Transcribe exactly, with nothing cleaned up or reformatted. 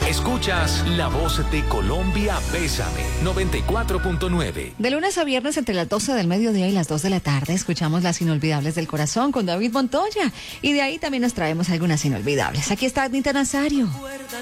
Escuchas La Voz de Colombia, Bésame, noventa y cuatro punto nueve. De lunes a viernes entre las doce del mediodía y las dos de la tarde escuchamos las inolvidables del corazón con David Montoya. Y de ahí también nos traemos algunas inolvidables. Aquí está Anita Nazario.